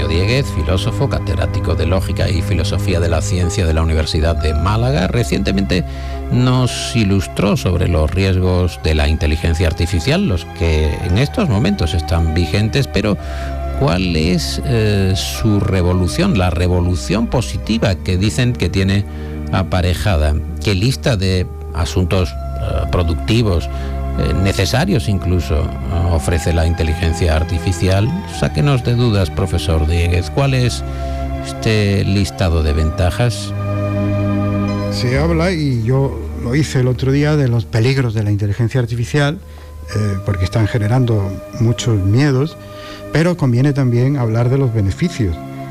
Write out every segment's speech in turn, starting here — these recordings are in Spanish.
Antonio Dieguez, filósofo, catedrático de Lógica y Filosofía de la Ciencia de la Universidad de Málaga, recientemente nos ilustró sobre los riesgos de la inteligencia artificial, los que en estos momentos están vigentes, pero ¿cuál es su revolución, la revolución positiva que dicen que tiene aparejada? ¿Qué lista de asuntos productivos, necesarios incluso, ofrece la inteligencia artificial? Sáquenos de dudas, profesor Dieguez. ¿Cuál es este listado de ventajas? Se habla, y yo lo hice el otro día, de los peligros de la inteligencia artificial, porque están generando muchos miedos, pero conviene también hablar de los beneficios.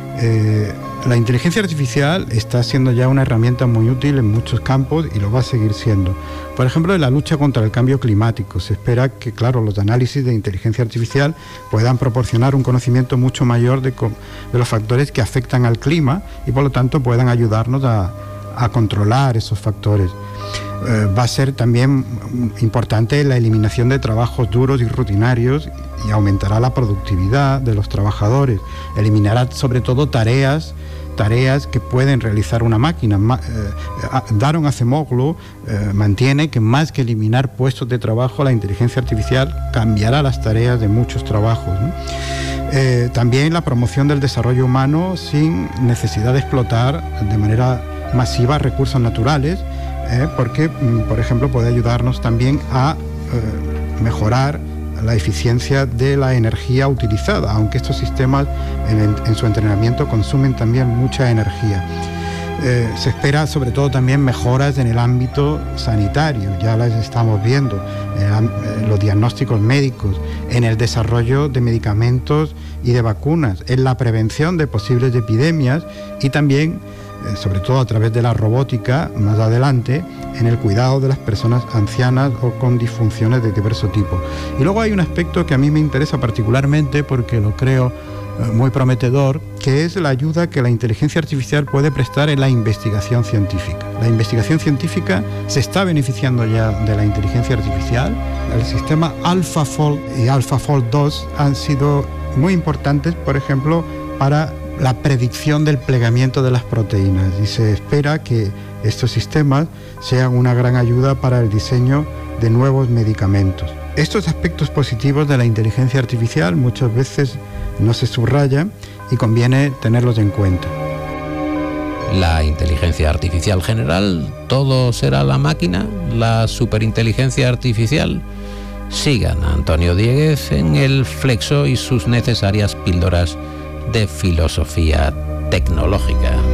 La inteligencia artificial está siendo ya una herramienta muy útil en muchos campos y lo va a seguir siendo. Por ejemplo, en la lucha contra el cambio climático. Se espera que, claro, los análisis de inteligencia artificial puedan proporcionar un conocimiento mucho mayor de los factores que afectan al clima y, por lo tanto, puedan ayudarnos a controlar esos factores. Va a ser también importante la eliminación de trabajos duros y rutinarios y aumentará la productividad de los trabajadores. Eliminará sobre todo tareas que pueden realizar una máquina. Daron Acemoglu mantiene que más que eliminar puestos de trabajo, la inteligencia artificial cambiará las tareas de muchos trabajos, ¿no? También la promoción del desarrollo humano sin necesidad de explotar de manera masiva recursos naturales, porque, por ejemplo, puede ayudarnos también a mejorar la eficiencia de la energía utilizada, aunque estos sistemas en su entrenamiento consumen también mucha energía. Se espera sobre todo también mejoras en el ámbito sanitario, ya las estamos viendo, en los diagnósticos médicos, en el desarrollo de medicamentos y de vacunas, en la prevención de posibles epidemias y también, sobre todo a través de la robótica, más adelante, en el cuidado de las personas ancianas o con disfunciones de diverso tipo. Y luego hay un aspecto que a mí me interesa particularmente porque lo creo muy prometedor, que es la ayuda que la inteligencia artificial puede prestar en la investigación científica. La investigación científica se está beneficiando ya de la inteligencia artificial. El sistema AlphaFold y AlphaFold 2 han sido muy importantes, por ejemplo, para la predicción del plegamiento de las proteínas, y se espera que estos sistemas sean una gran ayuda para el diseño de nuevos medicamentos. Estos aspectos positivos de la inteligencia artificial muchas veces no se subrayan y conviene tenerlos en cuenta. La inteligencia artificial general, ¿todo será la máquina? ¿La superinteligencia artificial? Sigan a Antonio Dieguez en El Flexo y sus necesarias píldoras de filosofía tecnológica.